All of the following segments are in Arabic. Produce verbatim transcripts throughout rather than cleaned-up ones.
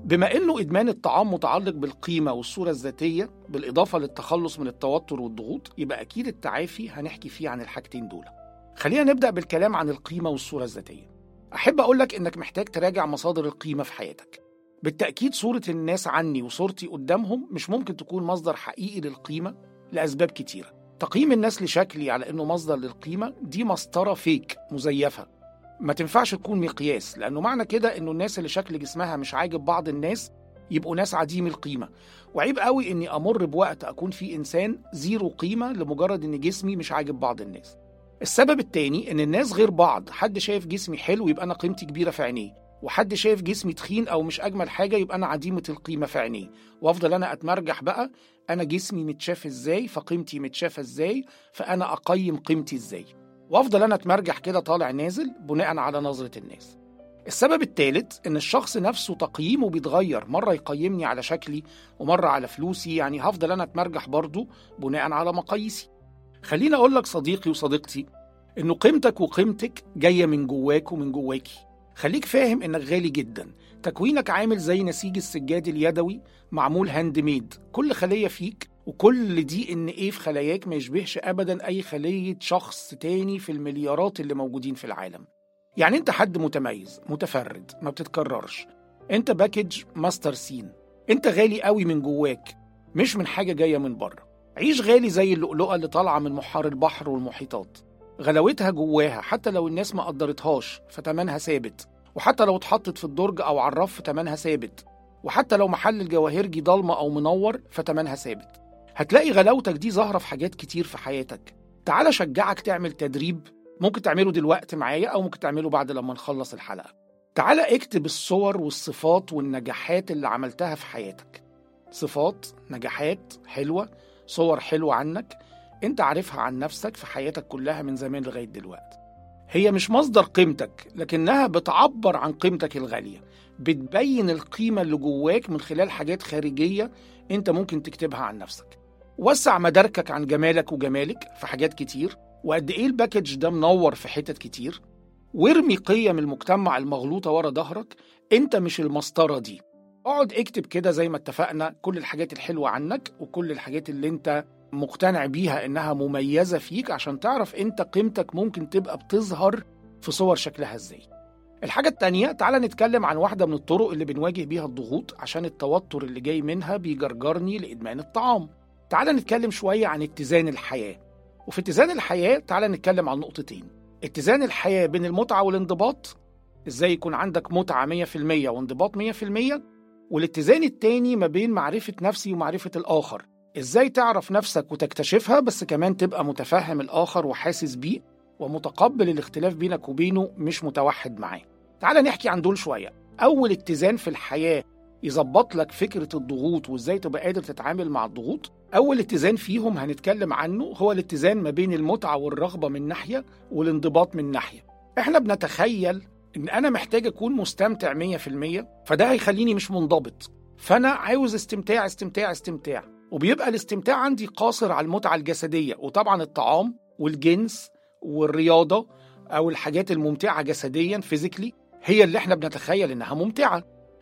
بما إنه إدمان الطعام متعلق بالقيمة والصورة الذاتية بالإضافة للتخلص من التوتر والضغوط، يبقى أكيد التعافي هنحكي فيه عن الحاجتين دول. خلينا نبدأ بالكلام عن القيمة والصورة الذاتية. أحب أقولك إنك محتاج تراجع مصادر القيمة في حياتك. بالتأكيد صورة الناس عني وصورتي قدامهم مش ممكن تكون مصدر حقيقي للقيمة لأسباب كتيرة. تقييم الناس لشكلي على إنه مصدر للقيمة دي مسطرة فيك مزيفة، ما تنفعش تكون مقياس، لأنه معنى كده إنه الناس اللي شكل جسمها مش عاجب بعض الناس يبقوا ناس عديم القيمة. وعيب قوي إني أمر بوقت أكون فيه إنسان زيرو قيمة لمجرد إن جسمي مش عاجب بعض الناس. السبب التاني إن الناس غير بعض، حد شايف جسمي حلو يبقى أنا قيمتي كبيرة في عينيه، وحد شايف جسمي تخين أو مش أجمل حاجة يبقى أنا عديمة القيمة في عينيه، وأفضل أنا أتمرجح بقى أنا جسمي متشاف إزاي فقيمتي متشافة إزاي فأنا أقيم قيمتي إزاي، وأفضل أنا أتمرجح كده طالع نازل بناء على نظرة الناس. السبب الثالث إن الشخص نفسه تقييمه بيتغير، مرة يقيمني على شكلي ومرة على فلوسي، يعني هفضل أنا أتمرجح برضو بناء على مقاييسي. خليني أقول لك صديقي وصديقتي إنه قيمتك وقيمتك جاية من جواك ومن جواكي. خليك فاهم إنك غالي جدا، تكوينك عامل زي نسيج السجاد اليدوي معمول هاند ميد، كل خلية فيك وكل دي إن إيه في خلاياك ما يشبهش أبدا أي خلية شخص تاني في المليارات اللي موجودين في العالم. يعني أنت حد متميز متفرد ما بتتكررش، أنت باكج ماستر سين، أنت غالي قوي من جواك مش من حاجة جاية من بره. عيش غالي زي اللؤلؤة اللي طالعة من محار البحر والمحيطات، غلاوتها جواها حتى لو الناس ما قدرتهاش فتمنها ثابت، وحتى لو اتحطت في الدرج أو على الرف فتمنها ثابت، وحتى لو محل الجواهرجي ضلمة أو منور فتمنها ثابت. هتلاقي غلاوتك دي ظاهرة في حاجات كتير في حياتك. تعال شجعك تعمل تدريب، ممكن تعمله دلوقتي معايا أو ممكن تعمله بعد لما نخلص الحلقة. تعال اكتب الصور والصفات والنجاحات اللي عملتها في حياتك، صفات نجاحات حلوة، صور حلوة عنك انت عارفها عن نفسك في حياتك كلها من زمان لغاية دلوقتي. هي مش مصدر قيمتك لكنها بتعبر عن قيمتك الغالية، بتبين القيمة اللي جواك من خلال حاجات خارجية انت ممكن تكتبها عن نفسك. وسع مداركك عن جمالك وجمالك في حاجات كتير، وقد ايه الباكج ده منور في حتت كتير، وارمي قيم المجتمع المغلوطة ورا ظهرك. انت مش المسطرة دي. اقعد اكتب كده زي ما اتفقنا كل الحاجات الحلوة عنك وكل الحاجات اللي انت مقتنع بيها انها مميزة فيك، عشان تعرف انت قيمتك ممكن تبقى بتظهر في صور شكلها ازاي. الحاجة التانية، تعالى نتكلم عن واحدة من الطرق اللي بنواجه بيها الضغوط عشان التوتر اللي جاي منها بيجرجرني لإدمان الطعام. تعالى نتكلم شوية عن اتزان الحياة. وفي اتزان الحياة تعالى نتكلم عن نقطتين: اتزان الحياة بين المتعة والانضباط، ازاي يكون عندك متعة مية في المية وانضباط مية في المية، والاتزان التاني ما بين معرفة نفسي ومعرفة الآخر، ازاي تعرف نفسك وتكتشفها بس كمان تبقى متفهم الآخر وحاسس بيه ومتقبل الاختلاف بينك وبينه مش متوحد معاه. تعال نحكي عن دول شوية. أول اتزان في الحياة يظبط لك فكرة الضغوط وازاي تبقى قادر تتعامل مع الضغوط، أول اتزان فيهم هنتكلم عنه هو الاتزان ما بين المتعة والرغبة من ناحية والانضباط من ناحية. احنا بنتخيل إن أنا محتاج أكون مستمتع مية في المية، فده هيخليني مش منضبط، فأنا عاوز استمتاع استمتاع استمتاع، وبيبقى الاستمتاع عندي قاصر على المتعة الجسدية، وطبعا الطعام والجنس والرياضة أو الحاجات الممتعة جسديا فيزيكلي هي اللي احنا بنتخيل إنها ممتعة،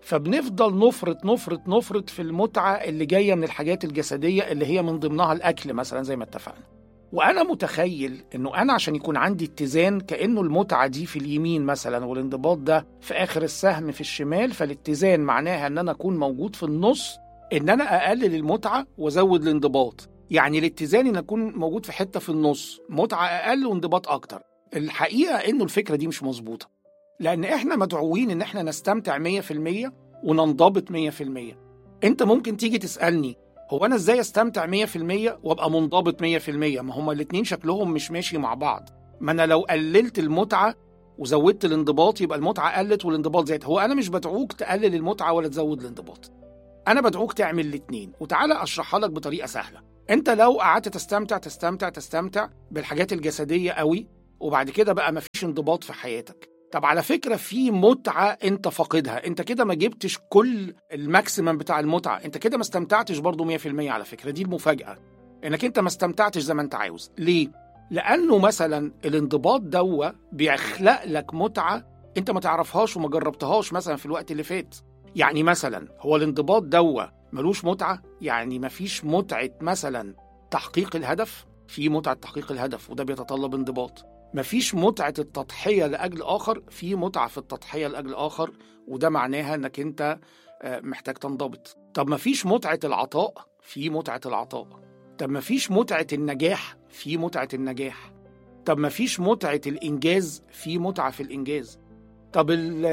فبنفضل نفرط نفرط نفرط في المتعة اللي جاية من الحاجات الجسدية اللي هي من ضمنها الأكل مثلا زي ما اتفقنا. وأنا متخيل إنه أنا عشان يكون عندي اتزان كأنه المتعة دي في اليمين مثلا والانضباط ده في آخر السهم في الشمال، فالاتزان معناها إن أنا أكون موجود في النص، إن أنا أقلل المتعة وأزود الانضباط. يعني الاتزان إن أكون موجود في حتة في النص، متعة أقل وانضباط أكتر. الحقيقة إنه الفكرة دي مش مظبوطة، لأن إحنا مدعوين إن إحنا نستمتع مية في المية وننضبط مية في المية. أنت ممكن تيجي تسألني هو أنا إزاي أستمتع مية في المية وأبقى منضبط مية في المية؟ ما هما الاتنين شكلهم مش ماشي مع بعض. ما أنا لو قللت المتعة وزودت الانضباط يبقى المتعة قلت والانضباط زاد. هو أنا مش بدعوك تقلل المتعة ولا تزود الانضباط، أنا بدعوك تعمل الاتنين. وتعالى أشرحها لك بطريقة سهلة. أنت لو قعدت تستمتع تستمتع تستمتع بالحاجات الجسدية قوي وبعد كده بقى مفيش انضباط في حياتك، طب على فكرة في متعة انت فاقدها، انت كده ما جبتش كل الماكسيمم بتاع المتعة، انت كده ما استمتعتش برضو مية في المية. على فكرة دي المفاجأة، انك انت ما استمتعتش زي ما انت عاوز. ليه؟ لأنه مثلا الانضباط دوا بيخلق لك متعة انت ما تعرفهاش وما جربتهاش مثلا في الوقت اللي فات. يعني مثلا هو الانضباط دوا ملوش متعة؟ يعني مفيش متعة مثلا تحقيق الهدف؟ في متعة تحقيق الهدف وده بيتطلب انضباط. مفيش متعة التضحية لأجل آخر؟ في متعة في التضحية لأجل آخر وده معناها أنك أنت محتاج تنضبط. طب مفيش متعة العطاء؟ في متعة العطاء. طب مفيش متعة النجاح؟ في متعة النجاح. طب مفيش متعة الإنجاز؟ في متعة في الإنجاز. طب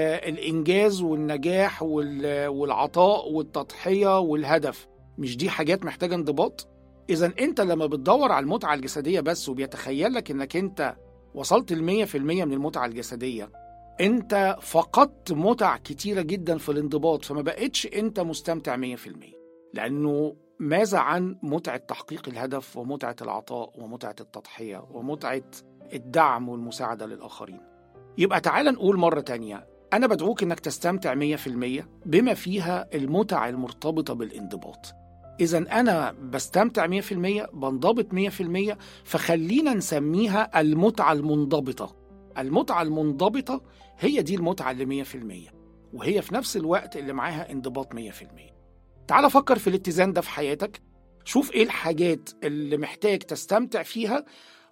الإنجاز والنجاح والعطاء والتضحية والهدف مش دي حاجات محتاجة انضباط؟ إذن أنت لما بتدور على المتعة الجسدية بس وبيتخيلك أنك أنت وصلت المية في المية من المتعة الجسدية، أنت فقدت متع كتيرة جدا في الانضباط، فما بقتش أنت مستمتع مية في المية. لأنه ماذا عن متعة تحقيق الهدف ومتعة العطاء ومتعة التضحية ومتعة الدعم والمساعدة للآخرين؟ يبقى تعال نقول مرة تانية، أنا بدعوك أنك تستمتع مية في المية بما فيها المتع المرتبطة بالانضباط. إذن أنا بستمتع مية في المية، بنضبط مية في المية، فخلينا نسميها المتعة المنضبطة. المتعة المنضبطة هي دي المتعة اللي مية في المية، وهي في نفس الوقت اللي معاها انضباط مية في المية. تعال فكر في الاتزان ده في حياتك، شوف إيه الحاجات اللي محتاج تستمتع فيها،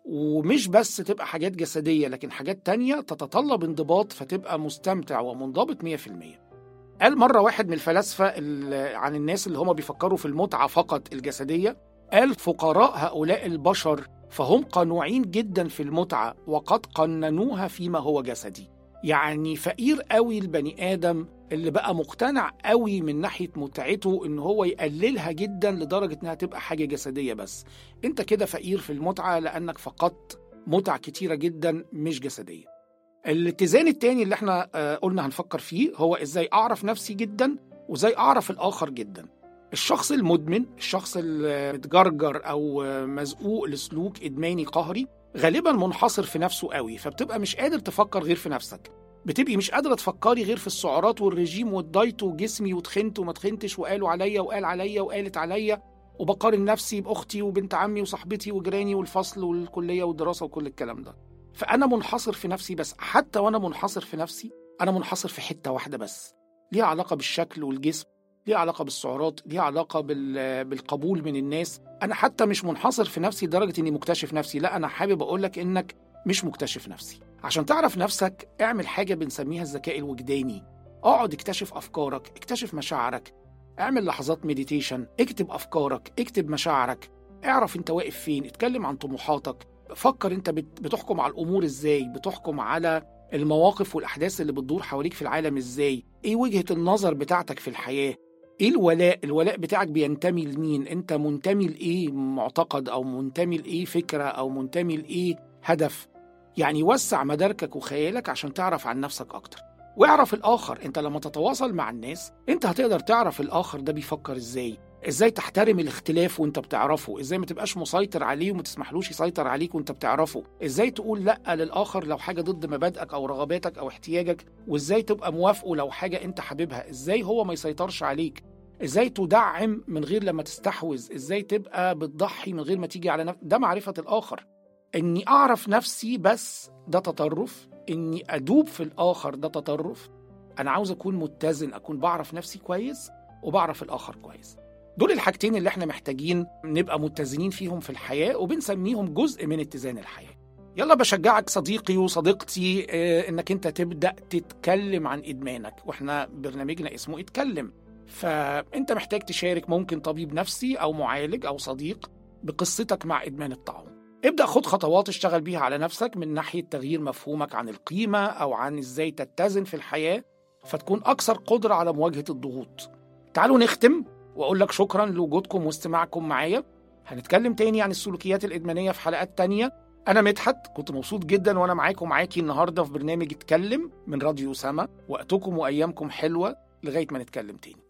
ومش بس تبقى حاجات جسدية لكن حاجات تانية تتطلب انضباط فتبقى مستمتع ومنضبط مية في المية. قال مرة واحد من الفلاسفة عن الناس اللي هم بيفكروا في المتعة فقط الجسدية، قال فقراء هؤلاء البشر فهم قنوعين جدا في المتعة وقد قننوها فيما هو جسدي. يعني فقير قوي البني آدم اللي بقى مقتنع قوي من ناحية متعته إن هو يقللها جدا لدرجة إنها تبقى حاجة جسدية بس. أنت كده فقير في المتعة لأنك فقدت متع كتيرة جدا مش جسدية. الاتزان التاني اللي احنا قلنا هنفكر فيه هو إزاي أعرف نفسي جدا وإزاي أعرف الآخر جدا. الشخص المدمن، الشخص المتجرجر أو مزقوق لسلوك إدماني قهري، غالبا منحصر في نفسه قوي، فبتبقى مش قادر تفكر غير في نفسك. بتبقي مش قادرة تفكري غير في السعرات والرجيم والدايت وجسمي وتخنت وما تخنتش وقالوا عليا وقال عليا وقالت عليا، وبقارن نفسي بأختي وبنت عمي وصاحبتي وجيراني والفصل والكلية والدراسة وكل الكلام ده. فأنا منحصر في نفسي بس. حتى وأنا منحصر في نفسي أنا منحصر في حتة واحدة بس، ليها علاقة بالشكل والجسم، ليها علاقة بالسعرات، ليها علاقة بالقبول من الناس. أنا حتى مش منحصر في نفسي لدرجة إني مكتشف نفسي، لا، أنا حابب أقولك إنك مش مكتشف نفسي. عشان تعرف نفسك اعمل حاجة بنسميها الذكاء الوجداني. اقعد اكتشف أفكارك، اكتشف مشاعرك، اعمل لحظات مديتيشن، اكتب أفكارك، اكتب مشاعرك، اعرف انت واقف فين، اتكلم عن طموحاتك، فكر انت بتحكم على الأمور ازاي، بتحكم على المواقف والأحداث اللي بتدور حواليك في العالم ازاي، ايه وجهة النظر بتاعتك في الحياة، ايه الولاء، الولاء بتاعك بينتمي لمين، انت منتمي لإيه معتقد أو منتمي لإيه فكرة أو منتمي لإيه هدف. يعني وسع مداركك وخيالك عشان تعرف عن نفسك أكتر، واعرف الآخر. انت لما تتواصل مع الناس انت هتقدر تعرف الآخر ده بيفكر ازاي، ازاي تحترم الاختلاف وانت بتعرفه، ازاي ما تبقاش مسيطر عليه وما تسمحلوش يسيطر عليك وانت بتعرفه، ازاي تقول لأ للآخر لو حاجة ضد مبادئك أو رغباتك أو احتياجك، وازاي تبقى موافقه لو حاجة انت حاببها، ازاي هو ما يسيطرش عليك، ازاي تدعم من غير لما تستحوذ، ازاي تبقى بتضحي من غير ما تيجي على نفسك. ده معرفة الآخر. اني اعرف نفسي بس ده تطرف، اني ادوب في الآخر ده تطرف. انا عاوز اكون متزن، اكون بعرف نفسي كويس وبعرف الآخر كويس. دول الحاجتين اللي احنا محتاجين نبقى متزنين فيهم في الحياة، وبنسميهم جزء من اتزان الحياة. يلا بشجعك صديقي وصديقتي اه انك انت تبدأ تتكلم عن ادمانك، واحنا برنامجنا اسمه اتكلم. فانت محتاج تشارك، ممكن طبيب نفسي او معالج او صديق، بقصتك مع ادمان الطعام. ابدأ خد خطوات اشتغل بيها على نفسك من ناحية تغيير مفهومك عن القيمة أو عن إزاي تتزن في الحياة فتكون أكثر قدرة على مواجهة الضغوط. تعالوا نختم وأقول لك شكرا لوجودكم واستماعكم معايا. هنتكلم تاني عن السلوكيات الإدمانية في حلقات تانية. أنا مدحت، كنت مبسوط جدا وأنا معاكم معاكي النهاردة في برنامج اتكلم من راديو سما. وقتكم وأيامكم حلوة لغاية ما نتكلم تاني.